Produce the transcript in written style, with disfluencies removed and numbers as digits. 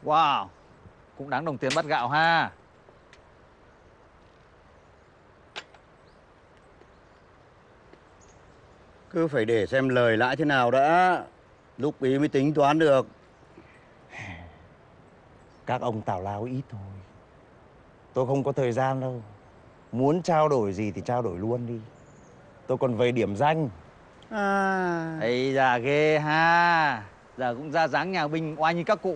Wow, cũng đáng đồng tiền bát gạo ha. Cứ phải để xem lời lãi thế nào đã, lúc ý mới tính toán được. Các ông tào lao ít thôi. Tôi không có thời gian đâu. Muốn trao đổi gì thì trao đổi luôn đi. Tôi còn về điểm danh. À, Ây da ghê ha. Giờ cũng ra dáng nhà binh oai như các cụ